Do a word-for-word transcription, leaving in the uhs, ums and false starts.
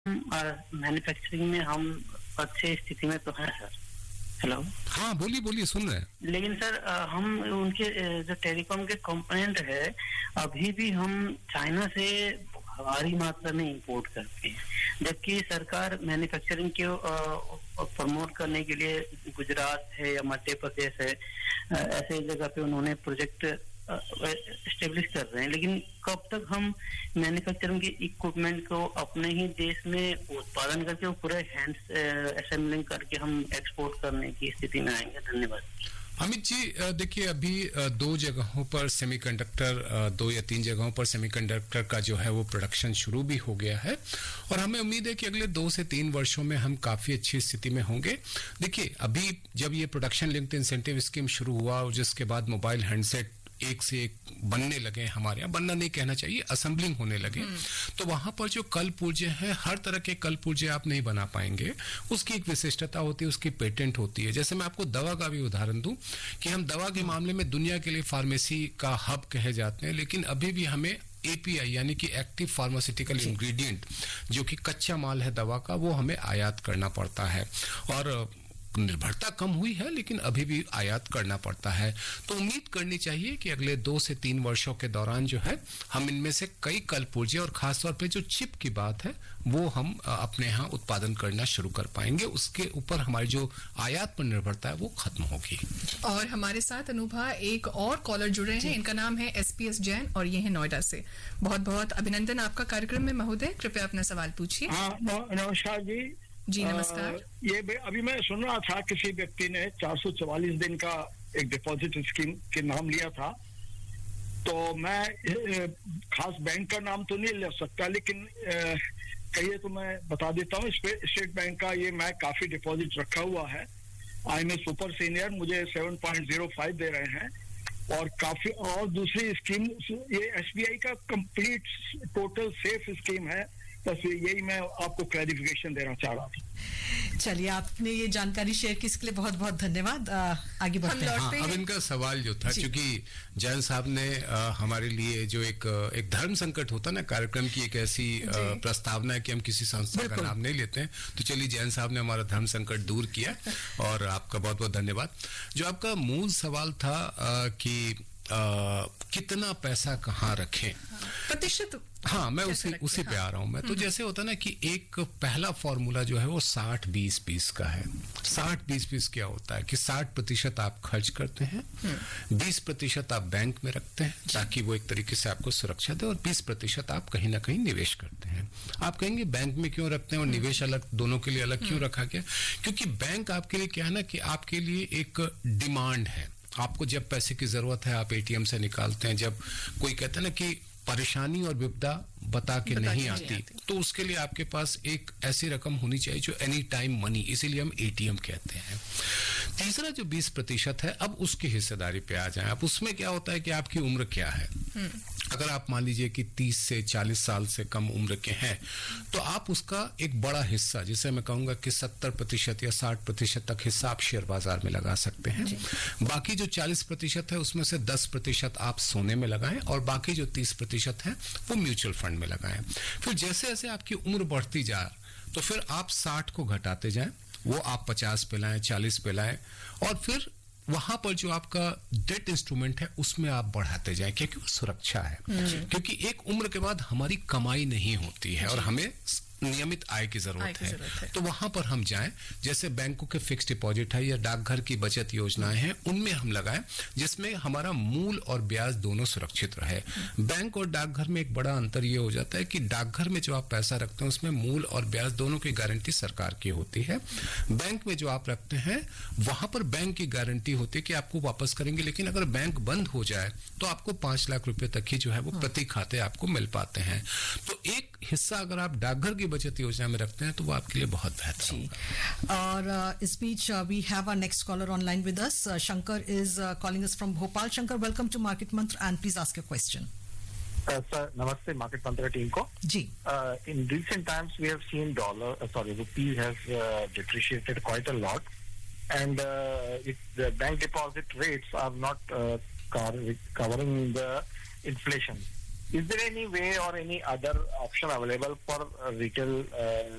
Manufacturing में हम अच्छे स्थिति में तो हैं सर। हेलो, हाँ बोलिए बोलिए, सुन रहे हैं। लेकिन सर हम उनके जो टेलीकॉम के कंपोनेंट है अभी भी हम चाइना से भारी मात्रा में इंपोर्ट करते हैं, जबकि सरकार मैन्युफैक्चरिंग को प्रमोट करने के लिए गुजरात है या मध्य प्रदेश है, ऐसे जगह पे उन्होंने प्रोजेक्ट एस्टेब्लिश कर रहे हैं। लेकिन कब तक हम मैन्युफैक्चरिंग के इक्विपमेंट को अपने ही देश में उत्पादन करके वो पूरे हैंड असेंबलिंग करके हम एक्सपोर्ट करने की स्थिति में आएंगे? धन्यवाद। अमित जी, देखिए अभी दो जगहों पर सेमीकंडक्टर, दो या तीन जगहों पर सेमीकंडक्टर का जो है वो प्रोडक्शन शुरू भी हो गया है और हमें उम्मीद है कि अगले दो से तीन वर्षों में हम काफी अच्छी स्थिति में होंगे। देखिए अभी जब ये प्रोडक्शन लिंक्ड इंसेंटिव स्कीम शुरू हुआ और जिसके बाद मोबाइल हैंडसेट एक से एक बनने लगे, हमारे यहाँ बनना नहीं कहना चाहिए, असेंबलिंग होने लगे, तो वहां पर जो कल पुर्जे हैं, हर तरह के कल पुर्जे आप नहीं बना पाएंगे। उसकी एक विशिष्टता होती है, उसकी पेटेंट होती है। जैसे मैं आपको दवा का भी उदाहरण दूं कि हम दवा के मामले में दुनिया के लिए फार्मेसी का हब कहे जाते हैं, लेकिन अभी भी हमें एपीआई यानी कि एक्टिव फार्मास्यूटिकल इंग्रेडिएंट, जो कि कच्चा माल है दवा का, वो हमें आयात करना पड़ता है और निर्भरता कम हुई है लेकिन अभी भी आयात करना पड़ता है। तो उम्मीद करनी चाहिए कि अगले दो से तीन वर्षों के दौरान जो है हम इनमें से कई कल पुर्जे और खासतौर पे जो चिप की बात है वो हम अपने यहाँ उत्पादन करना शुरू कर पाएंगे। उसके ऊपर हमारी जो आयात पर निर्भरता है वो खत्म होगी। और हमारे साथ अनुभा एक और कॉलर जुड़े हैं, इनका नाम है एसपीएस जैन और ये है नोएडा से। बहुत बहुत अभिनंदन आपका कार्यक्रम में महोदय, कृपया अपना सवाल पूछिए। हाँ, नमस्कार जी। जी नमस्कार। ये अभी मैं सुन रहा था किसी व्यक्ति ने चार सौ चवालीस दिन का एक डिपॉजिट स्कीम के नाम लिया था, तो मैं खास बैंक का नाम तो नहीं ले सकता, लेकिन कहिए तो मैं बता देता हूँ। स्टेट बैंक का ये मैं काफी डिपॉजिट रखा हुआ है। I M A super senior, मुझे सेवन पॉइंट जीरो फाइव दे रहे हैं और काफी। और दूसरी स्कीम ये एसबीआई का कंप्लीट टोटल सेफ स्कीम है, बस यही मैं आपको क्लैरिफिकेशन देना चाह रहा था। चलिए, आपने ये जानकारी शेयर की इसके लिए बहुत बहुत धन्यवाद। आगे बढ़ते हैं। हाँ, अब इनका सवाल जो था, क्योंकि जैन साहब ने आ, हमारे लिए जो एक एक धर्म संकट होता ना कार्यक्रम की, एक ऐसी प्रस्तावना है कि हम किसी संस्था का नाम नहीं लेते हैं, तो चलिए जैन साहब ने हमारा धर्म संकट दूर किया और आपका बहुत बहुत धन्यवाद। जो आपका मूल सवाल था आ, कि आ, कितना पैसा कहाँ रखें, प्रतिशत, हाँ मैं उसी उसी पे आ रहा हूं मैं। तो जैसे होता ना कि एक पहला फॉर्मूला जो है वो साठ बीस बीस का है। साठ बीस बीस क्या होता है कि साठ प्रतिशत आप खर्च करते हैं, बीस प्रतिशत आप बैंक में रखते हैं ताकि वो एक तरीके से आपको सुरक्षा दे, और बीस प्रतिशत आप कहीं ना कहीं निवेश करते हैं। आप कहेंगे बैंक में क्यों रखते हैं और निवेश अलग, दोनों के लिए अलग क्यों रखा गया? क्योंकि बैंक आपके लिए क्या है ना कि आपके लिए एक डिमांड है। आपको जब पैसे की जरूरत है आप एटीएम से निकालते हैं। जब कोई कहता है ना कि परेशानी और विपदा बता के बता नहीं आती, आती तो उसके लिए आपके पास एक ऐसी रकम होनी चाहिए जो एनी टाइम मनी, इसीलिए हम एटीएम कहते हैं। तीसरा जो बीस प्रतिशत है, अब उसकी हिस्सेदारी पे आ जाए। अब उसमें क्या होता है कि आपकी उम्र क्या है। अगर आप मान लीजिए कि तीस से चालीस साल से कम उम्र के हैं तो आप उसका एक बड़ा हिस्सा, जिसे मैं कहूंगा कि सत्तर प्रतिशत या साठ प्रतिशत तक हिस्सा आप शेयर बाजार में लगा सकते हैं। बाकी जो चालीस प्रतिशत है उसमें से दस प्रतिशत आप सोने में लगाएं और बाकी जो तीस प्रतिशत है वो म्यूचुअल फंड में लगाएं। फिर जैसे जैसे आपकी उम्र बढ़ती जाए तो फिर आप साठ को घटाते जाएं, वो आप पचास पे लाएं, चालीस पे लाएं, और फिर वहां पर जो आपका डेट इंस्ट्रूमेंट है उसमें आप बढ़ाते जाएं, क्योंकि वो सुरक्षा है। क्योंकि एक उम्र के बाद हमारी कमाई नहीं होती है और हमें नियमित आय की जरूरत है, है तो वहां पर हम जाएं। जैसे बैंकों के फिक्स डिपॉजिट है या डाकघर की बचत योजनाएं हैं, उनमें हम लगाएं जिसमें हमारा मूल और ब्याज दोनों सुरक्षित रहे। बैंक और डाकघर में एक बड़ा अंतर ये हो जाता है कि डाकघर में जो आप पैसा रखते हैं उसमें मूल और ब्याज दोनों की गारंटी सरकार की होती है। बैंक में जो आप रखते हैं वहां पर बैंक की गारंटी होती है कि आपको वापस करेंगे, लेकिन अगर बैंक बंद हो जाए तो आपको पांच लाख रुपए तक ही जो है वो प्रति खाते आपको मिल पाते हैं। तो एक हिस्सा अगर आप डाकघर की बचत योजना में रखते हैं तो वो आपके लिए बहुत बेहतर होगा। और इस बीच we have our next collar online with us. Shankar is calling us from Bhopal. Shankar, welcome to market मंत्र and please ask your question. Sir नमस्ते मार्केट मंत्र टीम को जी। In recent times we have seen dollar sorry rupees have depreciated quite a lot and the bank deposit rates are not covering the inflation. Is there any way or any other option available for uh, retail uh,